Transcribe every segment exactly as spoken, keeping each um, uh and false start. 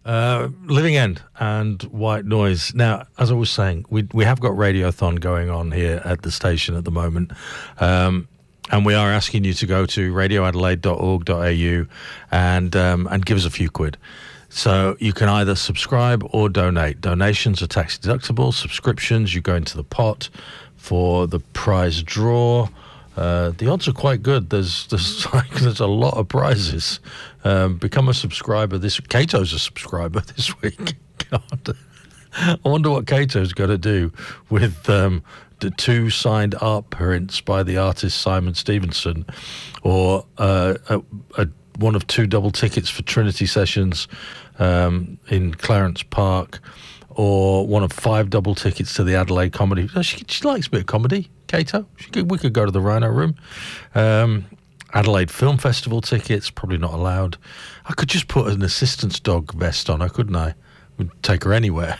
Uh, Living End and White Noise. Now, as I was saying, we we have got Radiothon going on here at the station at the moment, um, and we are asking you to go to radio adelaide dot org dot a u and um, and give us a few quid. So you can either subscribe or donate. Donations are tax deductible. Subscriptions, you go into the pot for the prize draw. Uh, the odds are quite good. There's there's like there's a lot of prizes. Um, become a subscriber this. Cato's a subscriber this week. God, I wonder what Cato's going to do with um, the two signed art prints by the artist Simon Stevenson, or uh, a, a, one of two double tickets for Trinity Sessions um, in Clarence Park, or one of five double tickets to the Adelaide Comedy. She, she likes a bit of comedy. Cato, she could, we could go to the Rhino Room. Um, Adelaide Film Festival tickets, probably not allowed. I could just put an assistance dog vest on her, couldn't I? Would take her anywhere.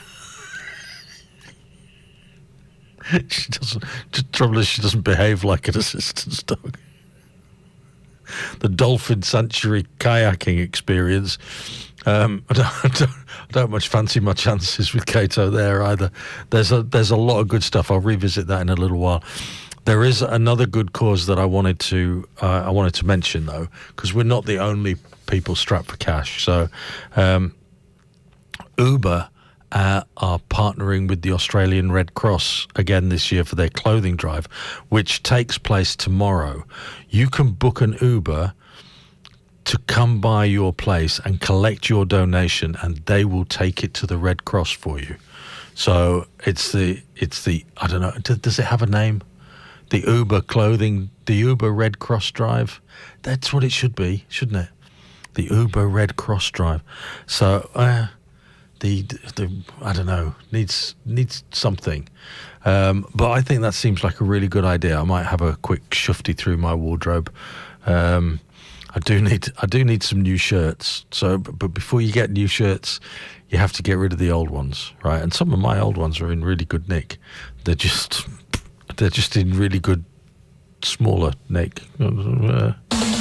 She doesn't. The trouble is, she doesn't behave like an assistance dog. The Dolphin Sanctuary kayaking experience. Um, I, don't, I, don't, I don't much fancy my chances with Cato there either. There's a there's a lot of good stuff. I'll revisit that in a little while. There is another good cause that I wanted to uh, I wanted to mention though, because we're not the only people strapped for cash. So um, Uber uh, are partnering with the Australian Red Cross again this year for their clothing drive, which takes place tomorrow. You can book an Uber to come by your place and collect your donation, and they will take it to the Red Cross for you. So it's the it's the I don't know. Does it have a name? The Uber clothing, the Uber Red Cross drive. That's what it should be, shouldn't it? The Uber Red Cross drive. So uh, the the I don't know needs needs something, um, but I think that seems like a really good idea. I might have a quick shufty through my wardrobe. Um, I do need I do need some new shirts. So, but, but before you get new shirts, you have to get rid of the old ones, right? And some of my old ones are in really good nick. They're just they're just in really good smaller nick. Uh,